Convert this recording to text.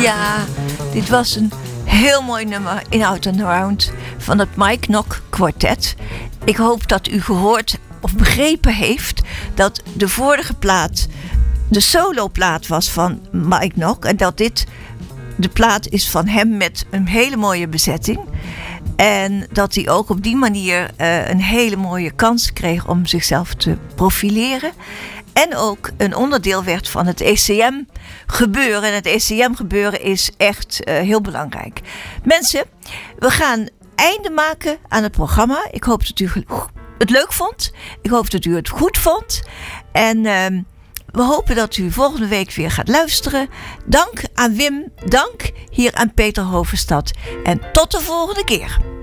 Ja, dit was een heel mooi nummer in Out and Around van het Mike Nock Quartet. Ik hoop dat u gehoord of begrepen heeft dat de vorige plaat de soloplaat was van Mike Nock en dat dit de plaat is van hem met een hele mooie bezetting. En dat hij ook op die manier een hele mooie kans kreeg om zichzelf te profileren. En ook een onderdeel werd van het ECM gebeuren. En het ECM gebeuren is echt heel belangrijk. Mensen, we gaan einde maken aan het programma. Ik hoop dat u het leuk vond. Ik hoop dat u het goed vond. En we hopen dat u volgende week weer gaat luisteren. Dank aan Wim. Dank hier aan Peter Hovenstad. En tot de volgende keer.